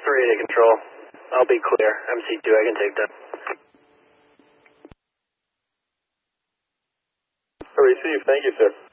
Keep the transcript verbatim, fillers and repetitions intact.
three to control. I'll be clear. M C two, I can take that. Received. Thank you, sir.